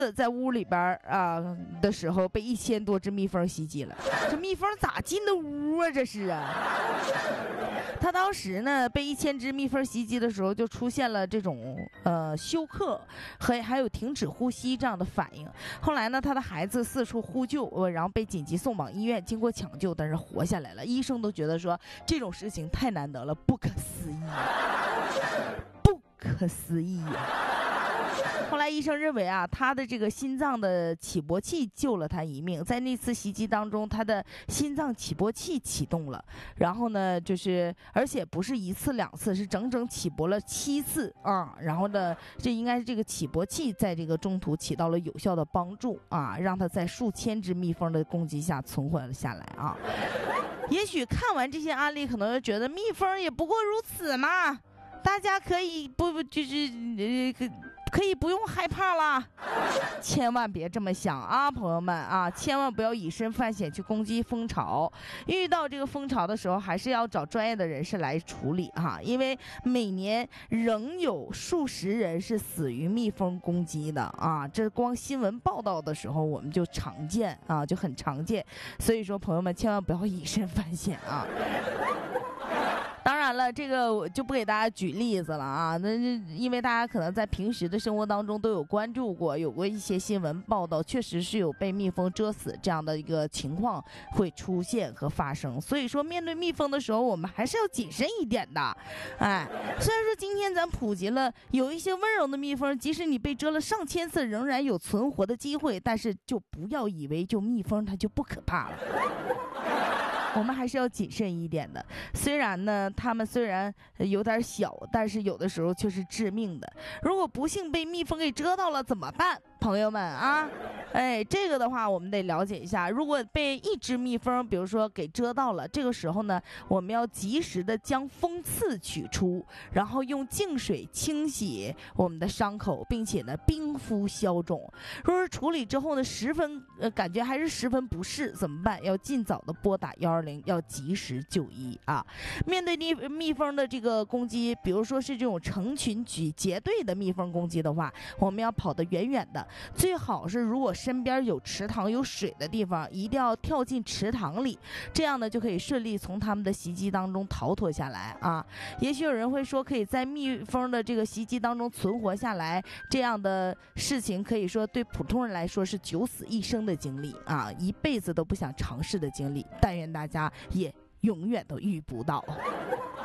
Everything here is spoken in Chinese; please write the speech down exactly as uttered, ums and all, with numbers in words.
在屋里边啊、呃、的时候，被一千多只蜜蜂袭击了。这蜜蜂咋进的屋啊？这是啊！他当时呢被一千只蜜蜂袭击的时候，就出现了这种呃休克和还有停止呼吸这样的反应。后来呢，他的孩子四处呼救，呃，然后被紧急送往医院，经过抢救，但是活下来了。医生都觉得说这种事情太难得了，不可思议，不可思议呀！后来医生认为啊，他的这个心脏的起搏器救了他一命。在那次袭击当中，他的心脏起搏器启动了，然后呢，就是而且不是一次两次，是整整起搏了七次啊。然后呢，这应该是这个起搏器在这个中途起到了有效的帮助啊，让他在数千只蜜蜂的攻击下存活了下来啊。也许看完这些案例，可能就觉得蜜蜂也不过如此嘛，大家可以不不就是呃。可以不用害怕啦，千万别这么想啊，朋友们啊，千万不要以身犯险去攻击蜂巢。遇到这个蜂巢的时候，还是要找专业的人士来处理哈，因为每年仍有数十人是死于蜜蜂攻击的啊，这光新闻报道的时候我们就常见啊，就很常见。所以说，朋友们千万不要以身犯险啊。当然了，这个我就不给大家举例子了啊，那因为大家可能在平时的生活当中都有关注过，有过一些新闻报道，确实是有被蜜蜂蛰死这样的一个情况会出现和发生。所以说，面对蜜蜂的时候，我们还是要谨慎一点的。哎，虽然说今天咱普及了有一些温柔的蜜蜂，即使你被蛰了上千次，仍然有存活的机会，但是就不要以为就蜜蜂它就不可怕了。我们还是要谨慎一点的。虽然呢，它们虽然有点小，但是有的时候却是致命的。如果不幸被蜜蜂给蛰到了怎么办？朋友们啊，哎，这个的话我们得了解一下。如果被一只蜜蜂，比如说给蛰到了，这个时候呢，我们要及时的将蜂刺取出，然后用净水清洗我们的伤口，并且呢冰敷消肿。若是处理之后呢，十分呃感觉还是十分不适，怎么办？要尽早的拨打一二零，要及时就医啊！面对蜜蜜蜂的这个攻击，比如说是这种成群举结队的蜜蜂攻击的话，我们要跑得远远的。最好是如果身边有池塘有水的地方，一定要跳进池塘里，这样呢就可以顺利从他们的袭击当中逃脱下来啊。也许有人会说，可以在蜜蜂的这个袭击当中存活下来，这样的事情可以说对普通人来说是九死一生的经历啊，一辈子都不想尝试的经历。但愿大家也永远都遇不到。